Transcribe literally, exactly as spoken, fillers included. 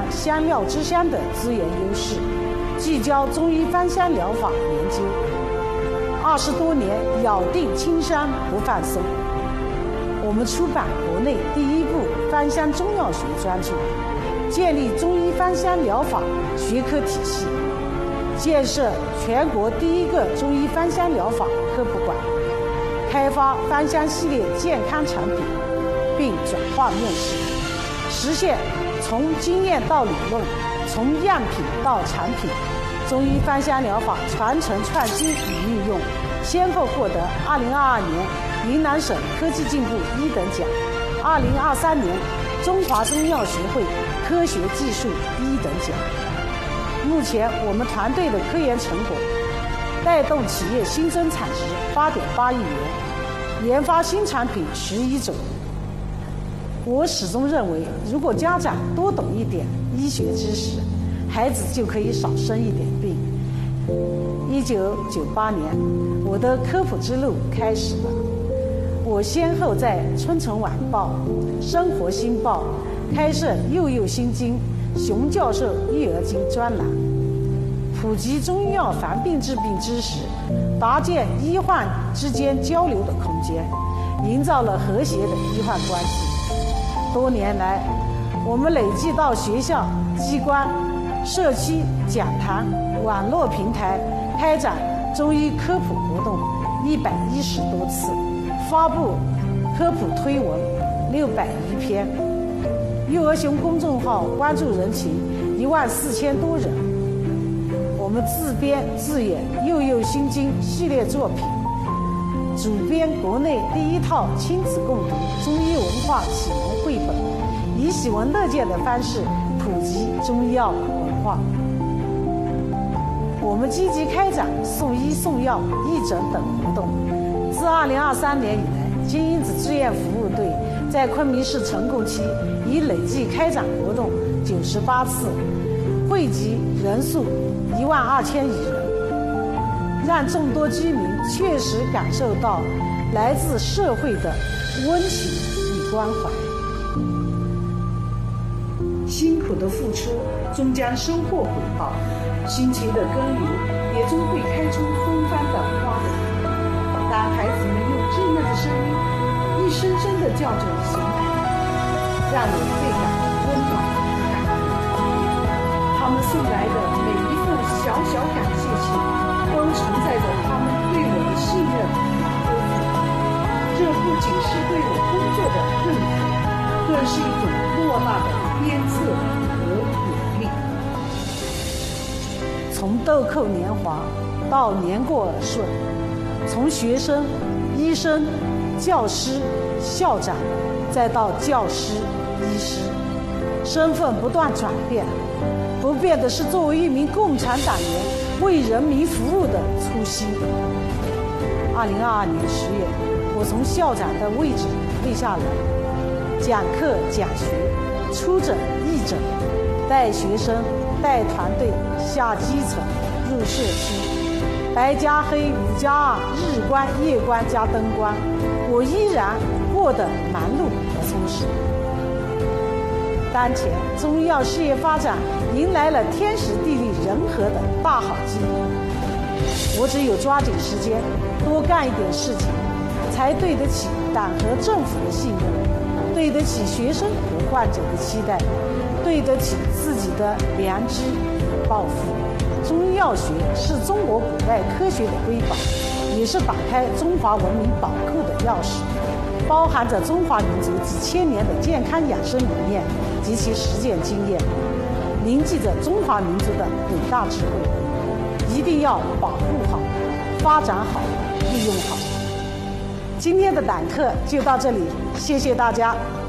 香料之乡的资源优势，聚焦中医芳香疗法研究。二十多年咬定青山不放松，我们出版国内第一部芳香中药学专著，建立中医芳香疗法学科体系，建设全国第一个中医芳香疗法科普馆，开发芳香系列健康产品，并转化面世，实现从经验到理论，从样品到产品，中医芳香疗法传承创新与应用，先后获得二零二二年云南省科技进步一等奖，二零二三年中华中药学会科学技术一等奖。目前我们团队的科研成果带动企业新增产值八点八亿元，研发新产品十一种。我始终认为，如果家长多懂一点医学知识，孩子就可以少生一点病。一九九八年，我的科普之路开始了。我先后在《春城晚报》《生活新报》开设“幼幼心经”熊教授育儿经专栏，普及中医药防病治病知识，搭建医患之间交流的空间，营造了和谐的医患关系。多年来，我们累计到学校、机关、社区讲堂、网络平台开展中医科普活动一百一十多次，发布科普推文六百余篇，幼儿熊公众号关注人群一万四千多人。我们自编自演《幼幼心经》系列作品，主编国内第一套亲子共读中医文化启蒙绘本，以喜闻乐见的方式普及中医药文化。我们积极开展送医送药、义诊等活动。自二零二三年以来，金因子志愿服务队在昆明市成功期已累计开展活动九十八次，汇集人数一万二千余人，让众多居民确实感受到来自社会的温情与关怀。辛苦的付出终将收获回报，辛勤的耕耘也终会开出芬芳的花朵。当孩子们用稚嫩的声音一声声地叫着熊孩，让人倍感温暖和感动。他们送来的每一份小小感谢信，都承载着他们对我的信任与呵护。这不仅是对我工作的认可，更是一种莫大的鞭策和鼓励。从豆蔻年华到年过耳顺，从学生、医生、教师、校长，再到教师、医师，身份不断转变，不变的是作为一名共产党员为人民服务的初心。二零二二年十月，我从校长的位置退下来，讲课讲学，出诊义诊，带学生带团队下基层入社区，白加黑五加二，日光夜光加灯光，我依然过得忙碌和充实。当前中医药事业发展迎来了天时地利人和的大好机遇，我只有抓紧时间多干一点事情，才对得起党和政府的信任，对得起学生和患者的期待，对得起自己的良知和抱负。中医药学是中国古代科学的瑰宝，也是打开中华文明宝库的钥匙，包含着中华民族几千年的健康养生理念及其实践经验，凝聚着中华民族的伟大智慧，一定要保护好、发展好、利用好。今天的党课就到这里，谢谢大家。